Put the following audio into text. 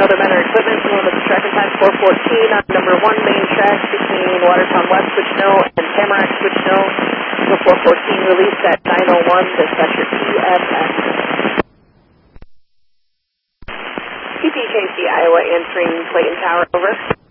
other men or equipment. Remember the tracking time 414 on number 1 main track between Watertown West Switchno and Tamarack Switchno. Number 414 released at 9:01. Dispatcher TFS. PPKC Iowa answering Clayton Tower, over.